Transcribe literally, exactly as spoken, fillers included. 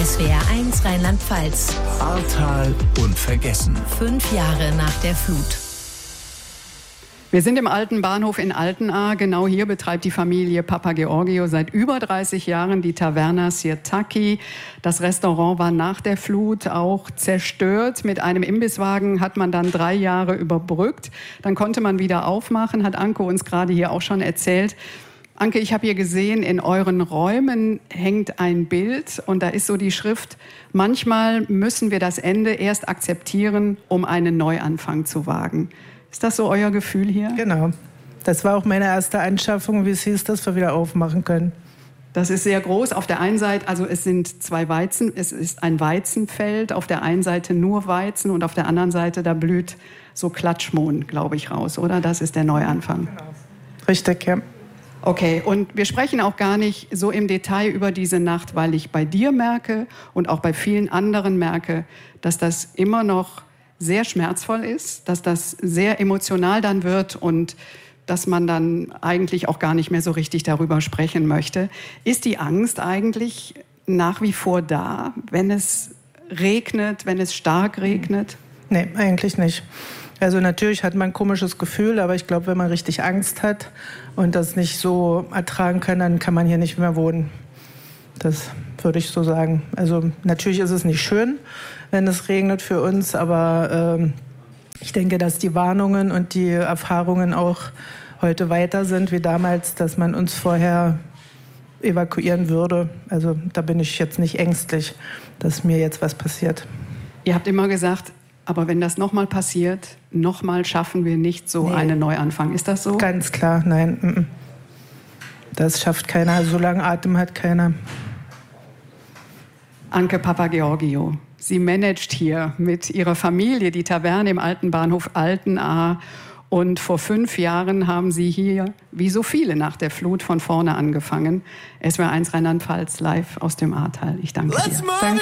S W R eins Rheinland-Pfalz. Ahrtal unvergessen. Fünf Jahre nach der Flut. Wir sind im alten Bahnhof in Altenahr. Genau hier betreibt die Familie Papageorgiou seit über dreißig Jahren die Taverna Sirtaki. Das Restaurant war nach der Flut auch zerstört. Mit einem Imbisswagen hat man dann drei Jahre überbrückt. Dann konnte man wieder aufmachen, hat Anke uns gerade hier auch schon erzählt. Anke, ich habe hier gesehen, in euren Räumen hängt ein Bild und da ist so die Schrift: Manchmal müssen wir das Ende erst akzeptieren, um einen Neuanfang zu wagen. Ist das so euer Gefühl hier? Genau. Das war auch meine erste Anschaffung, wie es hieß, dass wir wieder aufmachen können. Das ist sehr groß. Auf der einen Seite, also es sind zwei Weizen, es ist ein Weizenfeld. Auf der einen Seite nur Weizen und auf der anderen Seite, da blüht so Klatschmohn, glaube ich, raus, oder? Das ist der Neuanfang. Genau. Richtig, ja. Okay, und wir sprechen auch gar nicht so im Detail über diese Nacht, weil ich bei dir merke und auch bei vielen anderen merke, dass das immer noch sehr schmerzvoll ist, dass das sehr emotional dann wird und dass man dann eigentlich auch gar nicht mehr so richtig darüber sprechen möchte. Ist die Angst eigentlich nach wie vor da, wenn es regnet, wenn es stark regnet? Nee, eigentlich nicht. Also natürlich hat man ein komisches Gefühl, aber ich glaube, wenn man richtig Angst hat und das nicht so ertragen kann, dann kann man hier nicht mehr wohnen. Das würde ich so sagen. Also natürlich ist es nicht schön, wenn es regnet für uns, aber ähm, ich denke, dass die Warnungen und die Erfahrungen auch heute weiter sind wie damals, dass man uns vorher evakuieren würde. Also da bin ich jetzt nicht ängstlich, dass mir jetzt was passiert. Ihr habt immer gesagt, aber wenn das nochmal passiert, nochmal schaffen wir nicht so nee. einen Neuanfang. Ist das so? Ganz klar, nein. Das schafft keiner. So lange Atem hat keiner. Anke Papageorgiou, sie managt hier mit ihrer Familie die Taverne im alten Bahnhof Altenahr. Und vor fünf Jahren haben sie hier, wie so viele nach der Flut, von vorne angefangen. S W R eins Rheinland-Pfalz live aus dem Ahrtal. Ich danke dir. Danke.